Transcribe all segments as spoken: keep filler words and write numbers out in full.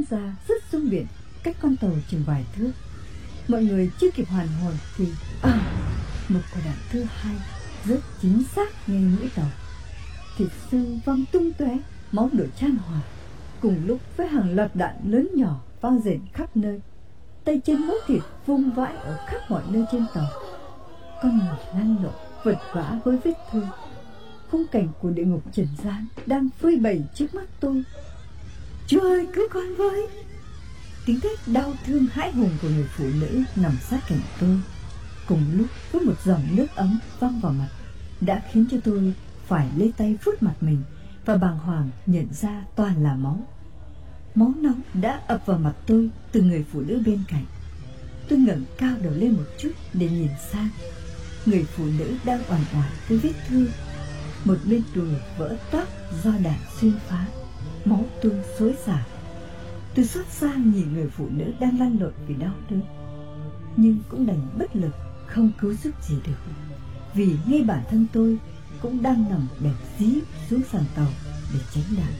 ra rất xuống biển, cách con tàu chừng vài thước. Mọi người chưa kịp hoàn hồn thì à, một quả đạn thứ hai rất chính xác ngay mũi tàu. Thịt xương văng tung tóe, máu đổ chan hòa, cùng lúc với hàng loạt đạn lớn nhỏ vang rền khắp nơi. Tay chân máu thịt vung vãi ở khắp mọi nơi trên tàu. Con người lăn lộn vật vã với vết thương. Khung cảnh của địa ngục trần gian đang phơi bày trước mắt tôi. Chúa ơi, cứu con với! Tiếng thét đau thương hãi hùng của người phụ nữ nằm sát cạnh tôi, cùng lúc với một dòng nước ấm văng vào mặt, đã khiến cho tôi phải lấy tay vuốt mặt mình và bàng hoàng nhận ra toàn là máu. Máu nóng đã ập vào mặt tôi từ người phụ nữ bên cạnh. Tôi ngẩng cao đầu lên một chút để nhìn sang. Người phụ nữ đang oằn oàn với vết thương, một bên đùi vỡ toác do đạn xuyên phá, máu tuôn xối xả. Tôi xót xa nhìn người phụ nữ đang lăn lộn vì đau đớn, nhưng cũng đành bất lực, không cứu giúp gì được, vì ngay bản thân tôi cũng đang nằm bẹp dí xuống sàn tàu để tránh đạn.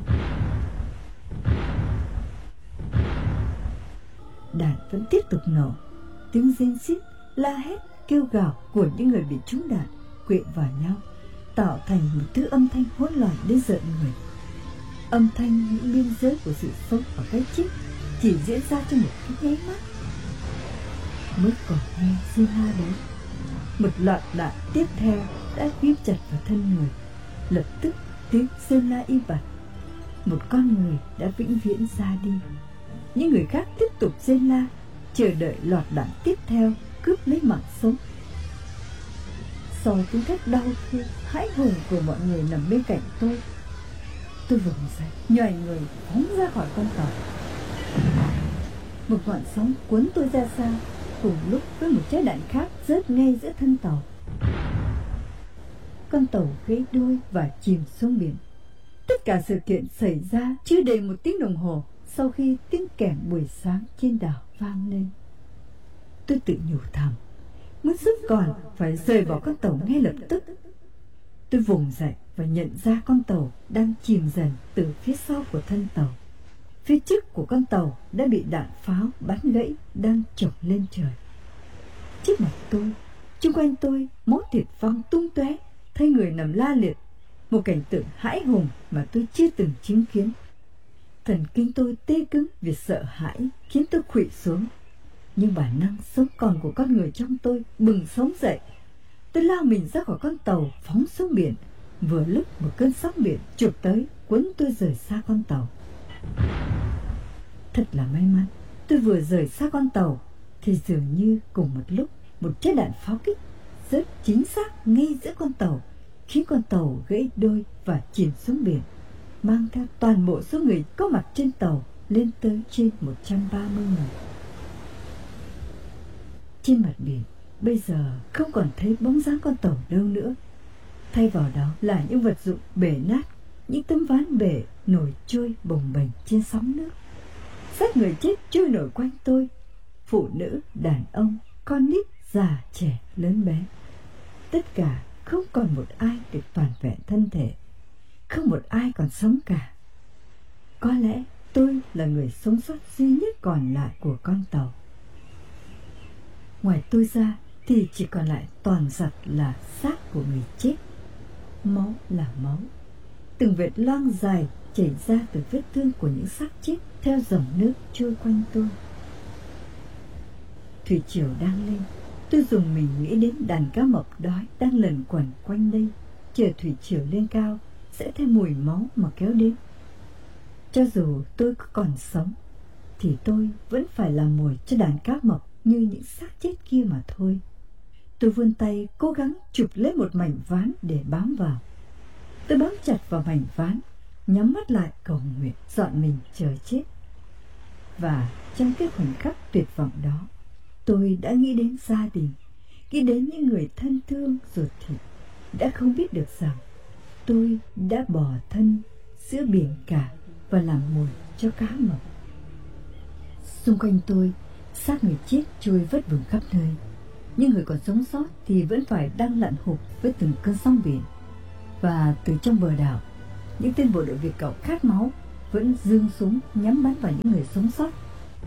Đạn vẫn tiếp tục nổ, tiếng rên rít, la hét, kêu gào của những người bị trúng đạn quyện vào nhau, tạo thành một thứ âm thanh hỗn loạn đến rợn người. Âm thanh những biên giới của sự sống và cái chết chỉ diễn ra trong một cái nháy mắt. Mới còn nghe rên la đấy, một loạt đạn tiếp theo đã ghim chặt vào thân người. Lập tức tiếng rên la im bặt. Một con người đã vĩnh viễn ra đi. Những người khác tiếp tục rên la, chờ đợi loạt đạn tiếp theo cướp lấy mạng sống. Sau tiếng thét đau thương hãi hùng của mọi người nằm bên cạnh tôi, tôi vùng dậy, nhoài người phóng ra khỏi con tàu. Một ngọn sóng cuốn tôi ra xa, cùng lúc với một trái đạn khác rớt ngay giữa thân tàu. Con tàu gãy đuôi và chìm xuống biển. Tất cả sự kiện xảy ra chưa đầy một tiếng đồng hồ sau khi tiếng kèn buổi sáng trên đảo vang lên. Tôi tự nhủ thầm, muốn giúp còn phải rời bỏ con tàu ngay lập tức. Tôi vùng dậy và nhận ra con tàu đang chìm dần từ phía sau của thân tàu. Phía trước của con tàu đã bị đạn pháo bắn gãy, đang chổng lên trời. Trước mặt tôi, chung quanh tôi, máu thịt văng tung tóe, thấy người nằm la liệt, một cảnh tượng hãi hùng mà tôi chưa từng chứng kiến. Thần kinh tôi tê cứng vì sợ hãi, khiến tôi khuỵu xuống. Nhưng bản năng sống còn của con người trong tôi bừng sống dậy. Tôi lao mình ra khỏi con tàu, phóng xuống biển. Vừa lúc một cơn sóng biển chụp tới, cuốn tôi rời xa con tàu. Thật là may mắn, tôi vừa rời xa con tàu thì dường như cùng một lúc một trái đạn pháo kích rớt chính xác ngay giữa con tàu, khiến con tàu gãy đôi và chìm xuống biển, mang theo toàn bộ số người có mặt trên tàu lên tới trên một trăm ba mươi người. Trên mặt biển bây giờ không còn thấy bóng dáng con tàu đâu nữa. Thay vào đó là những vật dụng bể nát, những tấm ván bể nổi trôi bồng bềnh trên sóng nước. Xác người chết trôi nổi quanh tôi, phụ nữ, đàn ông, con nít, già, trẻ, lớn bé. Tất cả không còn một ai được toàn vẹn thân thể, không một ai còn sống cả. Có lẽ tôi là người sống sót duy nhất còn lại của con tàu. Ngoài tôi ra thì chỉ còn lại toàn giặt là xác của người chết. Máu là máu, từng vệt loang dài chảy ra từ vết thương của những xác chết theo dòng nước trôi quanh tôi. Thủy triều đang lên, tôi dùng mình nghĩ đến đàn cá mập đói đang lẩn quẩn quanh đây, chờ thủy triều lên cao sẽ thêm mùi máu mà kéo đến. Cho dù tôi có còn sống thì tôi vẫn phải làm mồi cho đàn cá mập như những xác chết kia mà thôi. Tôi vươn tay cố gắng chụp lấy một mảnh ván để bám vào. Tôi bám chặt vào mảnh ván, nhắm mắt lại cầu nguyện dọn mình chờ chết. Và trong cái khoảnh khắc tuyệt vọng đó, tôi đã nghĩ đến gia đình, nghĩ đến những người thân thương ruột thịt, đã không biết được rằng tôi đã bỏ thân giữa biển cả và làm mồi cho cá mập. Xung quanh tôi, xác người chết trôi vất vưởng khắp nơi. Những người còn sống sót thì vẫn phải đang lặn hụp với từng cơn sóng biển. Và từ trong bờ đảo, những tên bộ đội Việt Cộng khát máu vẫn giương súng nhắm bắn vào những người sống sót.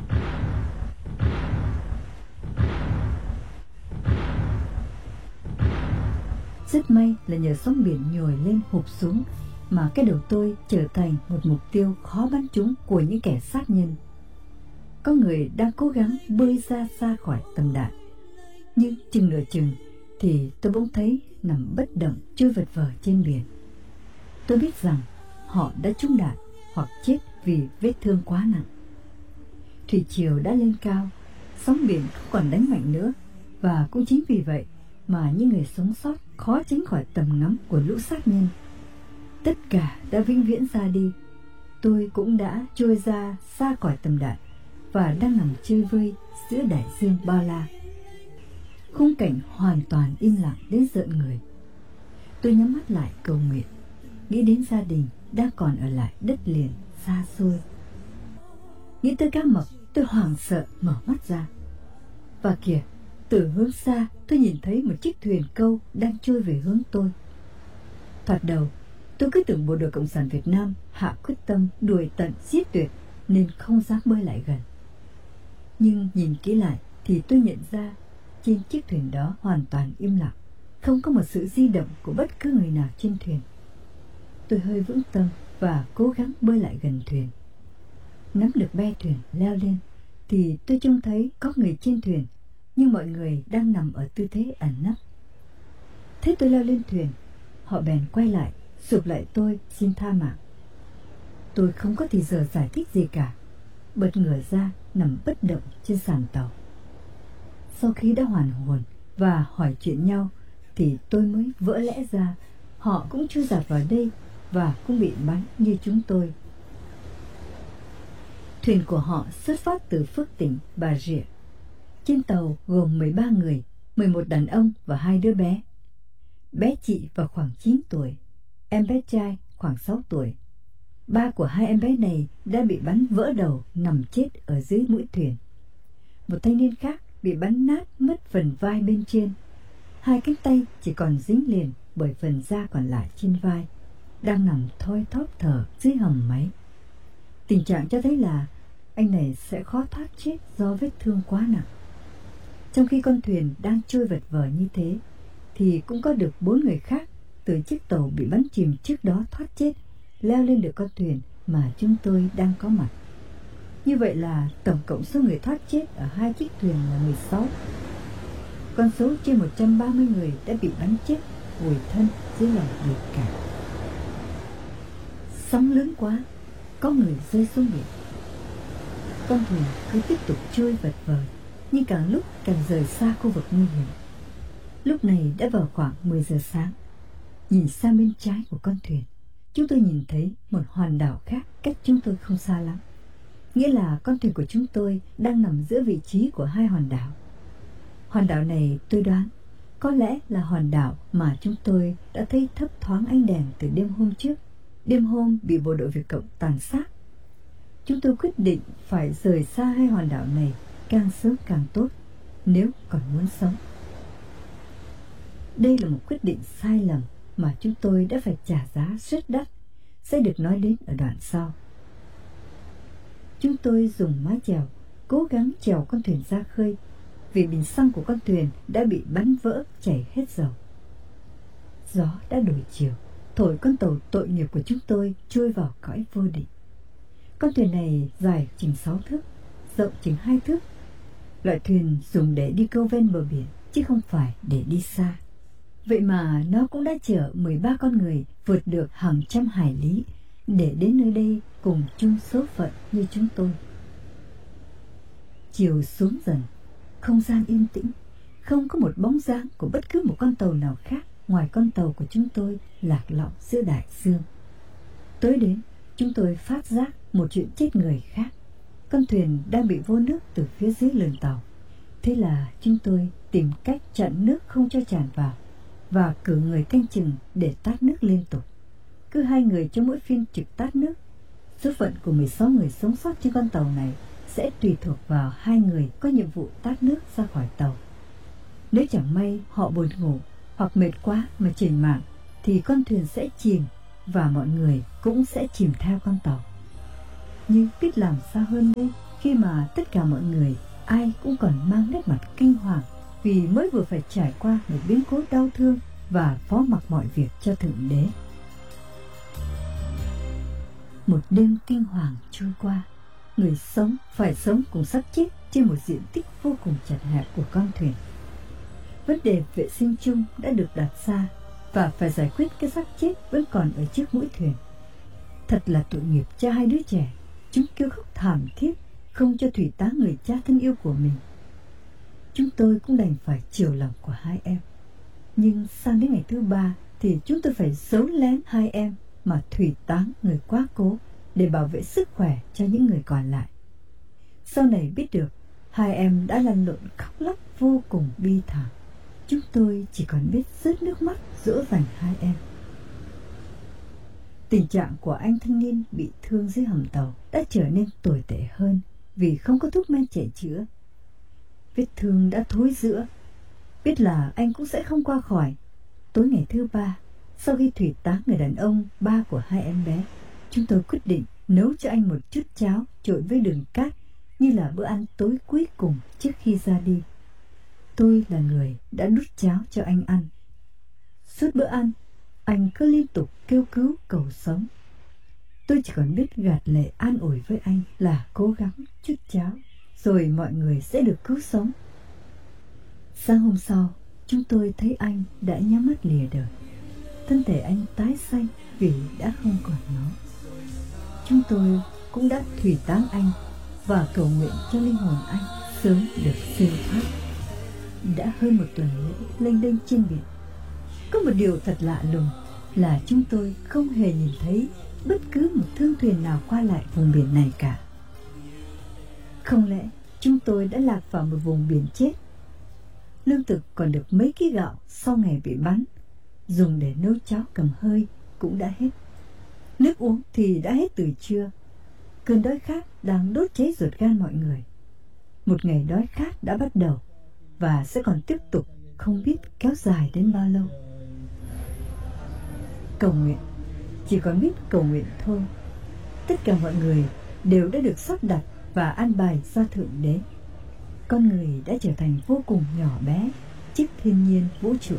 Rất may là nhờ sóng biển nhồi lên hụp xuống mà cái đầu tôi trở thành một mục tiêu khó bắn trúng của những kẻ sát nhân. Có người đang cố gắng bơi ra xa khỏi tầm đạn, nhưng chừng nửa chừng thì tôi bỗng thấy nằm bất động trôi vật vờ trên biển. Tôi biết rằng họ đã trúng đạn hoặc chết vì vết thương quá nặng. Thủy triều đã lên cao, sóng biển không còn đánh mạnh nữa, và cũng chính vì vậy mà những người sống sót khó tránh khỏi tầm ngắm của lũ sát nhân. Tất cả đã vĩnh viễn ra đi. Tôi cũng đã trôi ra xa khỏi tầm đạn và đang nằm chơi vơi giữa đại dương bao la. Khung cảnh hoàn toàn im lặng đến rợn người. Tôi nhắm mắt lại cầu nguyện, nghĩ đến gia đình đang còn ở lại đất liền xa xôi. Nghĩ tới cá mập, tôi hoảng sợ mở mắt ra. Và kìa, từ hướng xa tôi nhìn thấy một chiếc thuyền câu đang trôi về hướng tôi. Thoạt đầu tôi cứ tưởng bộ đội Cộng sản Việt Nam hạ quyết tâm đuổi tận giết tuyệt nên không dám bơi lại gần. Nhưng nhìn kỹ lại thì tôi nhận ra trên chiếc thuyền đó hoàn toàn im lặng, không có một sự di động của bất cứ người nào trên thuyền. Tôi hơi vững tâm và cố gắng bơi lại gần thuyền. Nắm được be thuyền leo lên thì tôi trông thấy có người trên thuyền, nhưng mọi người đang nằm ở tư thế ẩn nấp. Thế tôi leo lên thuyền, họ bèn quay lại sụp lại tôi xin tha mạng. Tôi không có thì giờ giải thích gì cả, bật ngửa ra nằm bất động trên sàn tàu. Sau khi đã hoàn hồn và hỏi chuyện nhau thì tôi mới vỡ lẽ ra họ cũng chui dạt vào đây và cũng bị bắn như chúng tôi. Thuyền của họ xuất phát từ Phước Tỉnh, Bà Rịa. Trên tàu gồm mười ba người, mười một đàn ông và hai đứa bé. Bé chị vào khoảng chín tuổi, em bé trai khoảng sáu tuổi. Ba của hai em bé này đã bị bắn vỡ đầu nằm chết ở dưới mũi thuyền. Một thanh niên khác bị bắn nát mất phần vai bên trên. Hai cánh tay chỉ còn dính liền bởi phần da còn lại trên vai, đang nằm thoi thóp thở dưới hầm máy. Tình trạng cho thấy là anh này sẽ khó thoát chết do vết thương quá nặng. Trong khi con thuyền đang trôi vật vờ như thế thì cũng có được bốn người khác từ chiếc tàu bị bắn chìm trước đó thoát chết, leo lên được con thuyền mà chúng tôi đang có mặt. Như vậy là tổng cộng số người thoát chết ở hai chiếc thuyền là mười sáu. Con số trên một trăm ba mươi người đã bị bắn chết vùi thân dưới lòng biển cả. Sóng lớn quá, có người rơi xuống biển. Con thuyền cứ tiếp tục trôi vật vờ, nhưng càng lúc càng rời xa khu vực nguy hiểm. Lúc này đã vào khoảng mười giờ sáng. Nhìn sang bên trái của con thuyền, chúng tôi nhìn thấy một hòn đảo khác cách chúng tôi không xa lắm. Nghĩa là con thuyền của chúng tôi đang nằm giữa vị trí của hai hòn đảo. Hòn đảo này tôi đoán có lẽ là hòn đảo mà chúng tôi đã thấy thấp thoáng ánh đèn từ đêm hôm trước, đêm hôm bị bộ đội Việt Cộng tàn sát. Chúng tôi quyết định phải rời xa hai hòn đảo này càng sớm càng tốt nếu còn muốn sống. Đây là một quyết định sai lầm mà chúng tôi đã phải trả giá rất đắt, sẽ được nói đến ở đoạn sau. Chúng tôi dùng mái chèo cố gắng chèo con thuyền ra khơi, vì bình xăng của con thuyền đã bị bắn vỡ chảy hết dầu. Gió đã đổi chiều, thổi con tàu tội nghiệp của chúng tôi trôi vào cõi vô định. Con thuyền này dài chừng sáu thước, rộng chừng hai thước. Loại thuyền dùng để đi câu ven bờ biển chứ không phải để đi xa. Vậy mà nó cũng đã chở mười ba con người vượt được hàng trăm hải lý để đến nơi đây cùng chung số phận như chúng tôi. Chiều xuống dần, không gian yên tĩnh, không có một bóng dáng của bất cứ một con tàu nào khác ngoài con tàu của chúng tôi lạc lõng giữa đại dương. Tới đến, chúng tôi phát giác một chuyện chết người khác. Con thuyền đang bị vô nước từ phía dưới lườn tàu. Thế là chúng tôi tìm cách chặn nước không cho tràn vào và cử người canh chừng để tát nước liên tục. Cứ hai người cho mỗi phiên trực tát nước. Số phận của mười sáu người sống sót trên con tàu này sẽ tùy thuộc vào hai người có nhiệm vụ tát nước ra khỏi tàu. Nếu chẳng may họ buồn ngủ hoặc mệt quá mà chìm mạng thì con thuyền sẽ chìm và mọi người cũng sẽ chìm theo con tàu. nhưng biết làm sao hơn đây khi mà tất cả mọi người ai cũng còn mang nét mặt kinh hoàng vì mới vừa phải trải qua một biến cố đau thương và phó mặc mọi việc cho Thượng Đế. Một đêm kinh hoàng trôi qua, người sống phải sống cùng xác chết trên một diện tích vô cùng chật hẹp của con thuyền. Vấn đề vệ sinh chung đã được đặt ra và phải giải quyết cái xác chết vẫn còn ở trước mũi thuyền. Thật là tội nghiệp cho hai đứa trẻ, chúng kêu khóc thảm thiết, không cho thủy tá người cha thân yêu của mình. Chúng tôi cũng đành phải chiều lòng của hai em. Nhưng sang đến ngày thứ ba thì chúng tôi phải giấu lén hai em mà thủy táng người quá cố để bảo vệ sức khỏe cho những người còn lại. Sau này biết được hai em đã lăn lộn khóc lóc vô cùng bi thảm. Chúng tôi chỉ còn biết rớt nước mắt dỗ dành hai em. Tình trạng của anh thanh niên bị thương dưới hầm tàu đã trở nên tồi tệ hơn vì không có thuốc men chạy chữa. Vết thương đã thối rữa, biết là anh cũng sẽ không qua khỏi. Tối ngày thứ ba, sau khi thủy táng người đàn ông ba của hai em bé, chúng tôi quyết định nấu cho anh một chút cháo trộn với đường cát như là bữa ăn tối cuối cùng trước khi ra đi. Tôi là người đã đút cháo cho anh ăn. Suốt bữa ăn, anh cứ liên tục kêu cứu cầu sống. Tôi chỉ còn biết gạt lệ an ủi với anh là cố gắng chút cháo, rồi mọi người sẽ được cứu sống. Sáng hôm sau, chúng tôi thấy anh đã nhắm mắt lìa đời. Thân thể anh tái xanh vì đã không còn máu. Chúng tôi cũng đã thủy táng anh và cầu nguyện cho linh hồn anh sớm được siêu thoát. Đã hơn một tuần lễ lênh đênh trên biển. Có một điều thật lạ lùng là chúng tôi không hề nhìn thấy bất cứ một thương thuyền nào qua lại vùng biển này cả. Không lẽ chúng tôi đã lạc vào một vùng biển chết? Lương thực còn được mấy ký gạo sau ngày bị bắn, dùng để nấu cháo cầm hơi cũng đã hết. Nước uống thì đã hết từ trưa. Cơn đói khát đang đốt cháy ruột gan mọi người. Một ngày đói khát đã bắt đầu và sẽ còn tiếp tục không biết kéo dài đến bao lâu. Cầu nguyện, chỉ còn biết cầu nguyện thôi. Tất cả mọi người đều đã được sắp đặt và an bài do Thượng Đế. Con người đã trở thành vô cùng nhỏ bé trước thiên nhiên vũ trụ.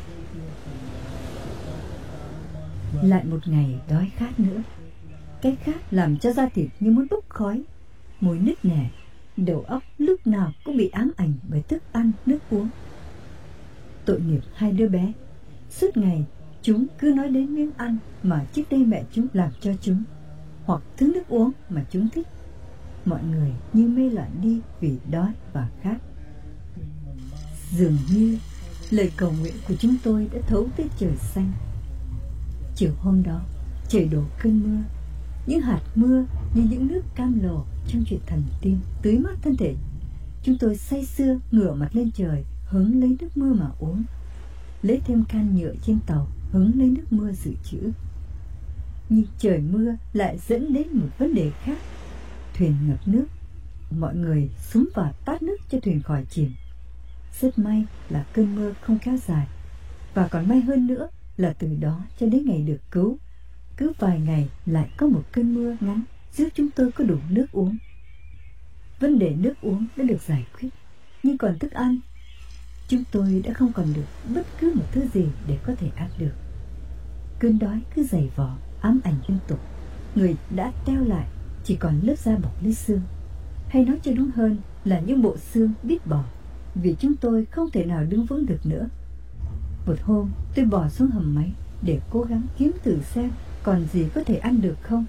Lại một ngày đói khát nữa. Cái khát làm cho da thịt như muốn bốc khói, mùi nứt nẻ, đầu óc lúc nào cũng bị ám ảnh bởi thức ăn, nước uống. Tội nghiệp hai đứa bé, suốt ngày chúng cứ nói đến miếng ăn mà trước đây mẹ chúng làm cho chúng, hoặc thứ nước uống mà chúng thích. Mọi người như mê loạn đi vì đói và khát. Dường như lời cầu nguyện của chúng tôi đã thấu tới trời xanh. Chiều hôm đó, trời đổ cơn mưa. Những hạt mưa như những nước cam lồ trong chuyện thần tiên tưới mát thân thể. Chúng tôi say sưa ngửa mặt lên trời, hứng lấy nước mưa mà uống. Lấy thêm can nhựa trên tàu, hứng lấy nước mưa dự trữ. Nhưng trời mưa lại dẫn đến một vấn đề khác. Thuyền ngập nước. Mọi người xúm vào tát nước cho thuyền khỏi chìm. Rất may là cơn mưa không kéo dài. Và còn may hơn nữa là từ đó cho đến ngày được cứu, cứ vài ngày lại có một cơn mưa ngắn giúp chúng tôi có đủ nước uống. Vấn đề nước uống đã được giải quyết. Nhưng còn thức ăn, chúng tôi đã không còn được bất cứ một thứ gì để có thể ăn được. Cơn đói cứ dày vò, ám ảnh liên tục. Người đã teo lại chỉ còn lớp da bọc lấy xương. Hay nói cho đúng hơn là những bộ xương biết bỏ, vì chúng tôi không thể nào đứng vững được nữa. Một hôm tôi bò xuống hầm máy để cố gắng kiếm thử xem còn gì có thể ăn được không.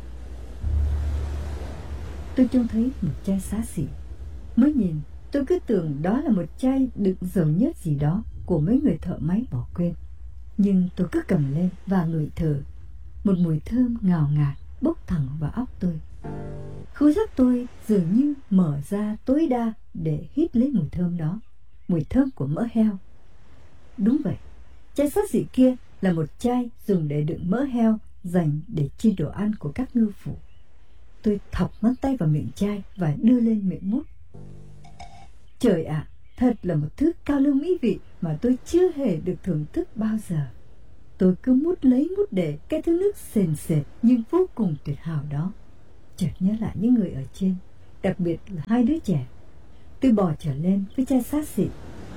Tôi trông thấy một chai xá xị. Mới nhìn tôi cứ tưởng đó là một chai đựng dầu nhớt gì đó của mấy người thợ máy bỏ quên. Nhưng tôi cứ cầm lên và ngửi thử. Một mùi thơm ngào ngạt bốc thẳng vào óc tôi. Khứu giác tôi dường như mở ra tối đa để hít lấy mùi thơm đó. Mùi thơm của mỡ heo. Đúng vậy, chai xá xị kia là một chai dùng để đựng mỡ heo dành để chiên đồ ăn của các ngư phủ. Tôi thọc ngón tay vào miệng chai và đưa lên miệng mút. Trời ạ, à, thật là một thứ cao lương mỹ vị mà tôi chưa hề được thưởng thức bao giờ. Tôi cứ mút lấy mút để cái thứ nước sền sệt nhưng vô cùng tuyệt hảo đó. chợt nhớ lại những người ở trên, đặc biệt là hai đứa trẻ. Tôi bò trở lên với chai xá xịn.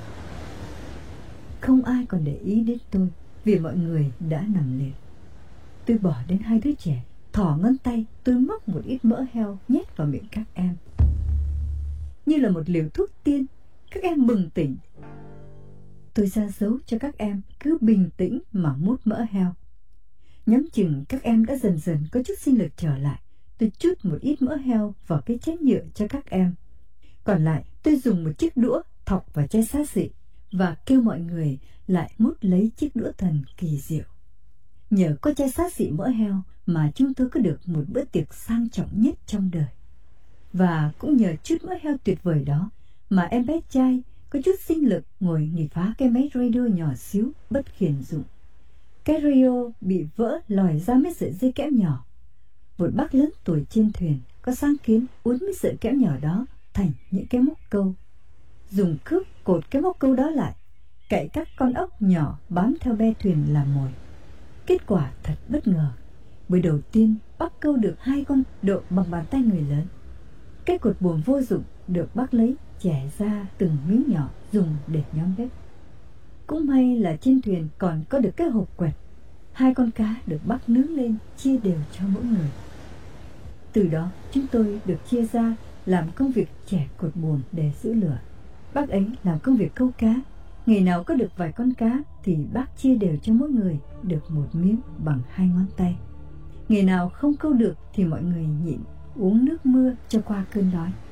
Không ai còn để ý đến tôi vì mọi người đã nằm liệt. Tôi bò đến hai đứa trẻ, thò ngón tay, tôi móc một ít mỡ heo nhét vào miệng các em. Như là một liều thuốc tiên, các em bừng tỉnh. Tôi ra dấu cho các em cứ bình tĩnh mà mút mỡ heo. Nhắm chừng các em đã dần dần có chút sinh lực trở lại, tôi trút một ít mỡ heo vào cái chén nhựa cho các em. Còn lại tôi dùng một chiếc đũa thọc vào chai xá xịn và kêu mọi người lại mút lấy chiếc đũa thần kỳ diệu. Nhờ có chai xá xịn mỡ heo mà chúng tôi có được một bữa tiệc sang trọng nhất trong đời. Và cũng nhờ chút mỡ heo tuyệt vời đó mà em bé trai có chút sinh lực ngồi nghỉ phá cái máy radio nhỏ xíu bất khiển dụng. Cái radio bị vỡ lòi ra mấy sợi dây kẽm nhỏ. Một bác lớn tuổi trên thuyền có sáng kiến uốn mấy sợi kẽm nhỏ đó thành những cái móc câu. Dùng cước cột cái móc câu đó lại, cạy các con ốc nhỏ bám theo be thuyền làm mồi. Kết quả thật bất ngờ. Buổi đầu tiên bác câu được hai con độ bằng bàn tay người lớn. Cái cột buồm vô dụng được bác lấy chẻ ra từng miếng nhỏ dùng để nhóm bếp. Cũng may là trên thuyền còn có được cái hộp quẹt. Hai con cá được bác nướng lên chia đều cho mỗi người. Từ đó chúng tôi được chia ra làm công việc chẻ cột buồm để giữ lửa. Bác ấy làm công việc câu cá. Ngày nào có được vài con cá thì bác chia đều cho mỗi người được một miếng bằng hai ngón tay. Ngày nào không câu được thì mọi người nhịn uống nước mưa cho qua cơn đói.